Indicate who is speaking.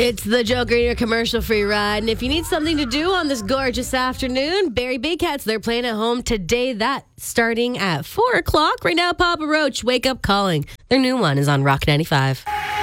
Speaker 1: It's the Joker, your commercial-free ride. And if you need something to do on this gorgeous afternoon, Barry Big Cats, they're playing at home today. That starting at 4 o'clock. Right now, Papa Roach, Wake Up Calling. Their new one is on Rock 95.